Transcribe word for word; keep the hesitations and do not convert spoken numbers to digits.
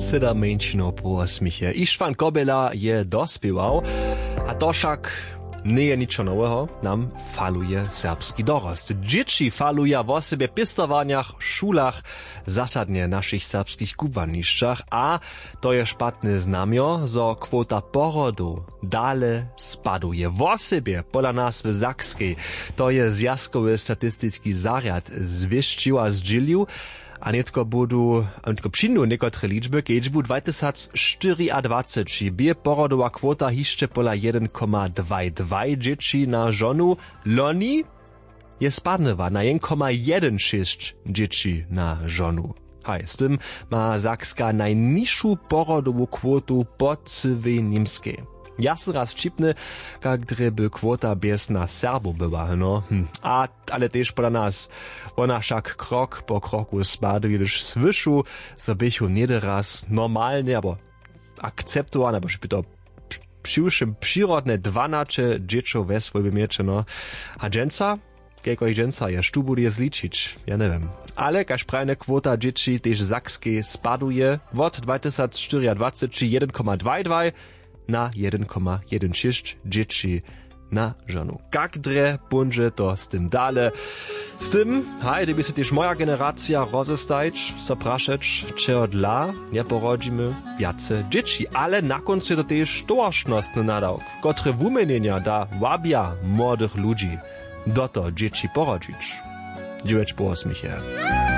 sedam menšinov po osmiche. Ištvan Kobela je dospiewał, a to však nie je ničo nowego, nam faluje serbski dorost. Dzieci faluje o sobie pistowaniach, szulach, zasadnie naszych serbskich kubaniszczach, a to je szpatne znamio, zo kwota porodu dale spaduje. O sobie, pola nas w Zakskiej, to je zjazkowy statystyczny zariad zwieszczył a zdzielił, a netko budu, a netko přijdu nekotre liczby, keď bu dwadzieścia cztery bie porodowa kwota hiszcze pola jeden przecinek dwadzieścia dwa dzieci na żonu, loni je spadnewa na jeden przecinek jeden sześć dzieci na żonu. Haj, z tym ma Zakska najniższą porodową kwotu po całej niemskiej. Ja se raz čipne, kak dreby kwota bez na Serbo była, no. Hm. A, ale też pola nas, ona však krok po kroku spaduje, gdyż zwyšu, so bychu nie raz normalne, aber akceptowane, aber by to przyłszym przyrodne dwanaście dzieciów we swojej miecze, no. A dżęca? Kieko i dżęca, ja sztu bude zliczyć, ja nie wiem. Ale każ prajne kwota dzieci też Zakskie spaduje od dwadzieścia cztery jeden przecinek dwadzieścia dwa na jeden przecinek jeden sześć dzieci na żonu. Jak dre bunże to z tym dale. Z tym, haj, gdyby się też moja generacja rozestajć, zapraszać, czego dla nie porodzimy wiace dzieci. Ale na końcu to też tożnostny nadałk, który wumienienia da wabia młodych ludzi do to dzieci porodzić. Dziwięć po osmichie.